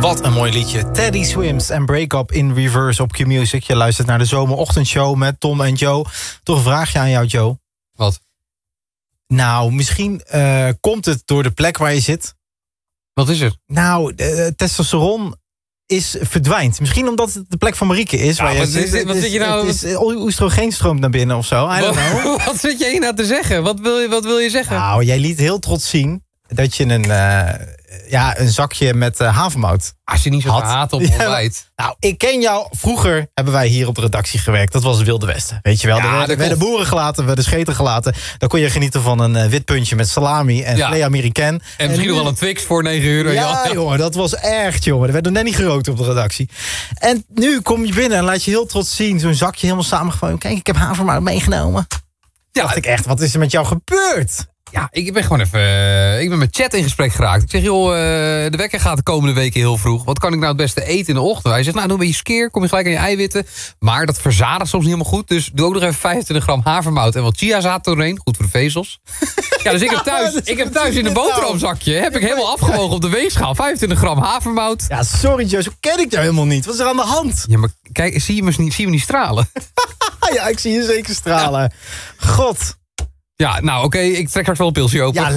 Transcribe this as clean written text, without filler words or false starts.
Wat een mooi liedje. Teddy Swims en Break Up in Reverse op Q-Music. Je luistert naar de zomerochtendshow met Tom en Joe. Toch een vraagje aan jou, Joe. Wat? Nou, misschien komt het door de plek waar je zit. Wat is er? Nou, testosteron verdwijnt. Misschien omdat het de plek van Marieke is. Waar wat zit je nou... Oestrogeen stroomt naar binnen of zo. I don't know. Wat zit jij hier nou te zeggen? Wat wil je zeggen? Nou, jij liet heel trots zien dat je een zakje met havermout Als je niet zo haat op ontbijt. Ja, nou, ik ken jou. Vroeger hebben wij hier op de redactie gewerkt. Dat was het Wilde Westen. Weet je wel, er werden boeren gelaten, werden scheten gelaten. Dan kon je genieten van een wit puntje met salami en filet Amerikaan. En misschien nog wel een Twix voor 9 euro. Ja, jongen, dat was echt, jongen. Er werd nog net niet gerookt op de redactie. En nu kom je binnen en laat je heel trots zien. Zo'n zakje helemaal samengevouwen. Kijk, ik heb havermout meegenomen. Ja, dacht ik echt, wat is er met jou gebeurd? Ja, ik ben gewoon even... ik ben met Chat in gesprek geraakt. Ik zeg, joh, de wekker gaat de komende weken heel vroeg. Wat kan ik nou het beste eten in de ochtend? Hij zegt, nou, doe een beetje skeer. Kom je gelijk aan je eiwitten. Maar dat verzadigt soms niet helemaal goed. Dus doe ook nog even 25 gram havermout en wat chiazaad doorheen. Goed voor de vezels. Ja, dus ik heb thuis in een boterhamzakje... heb ik helemaal afgewogen op de weegschaal. 25 gram havermout. Ja, sorry, Joe, zo ken ik jou helemaal niet. Wat is er aan de hand? Ja, maar kijk, zie je me niet stralen? Ja, ik zie je zeker stralen. God. Ja, nou oké, ik trek straks wel een pilsje open. Ja,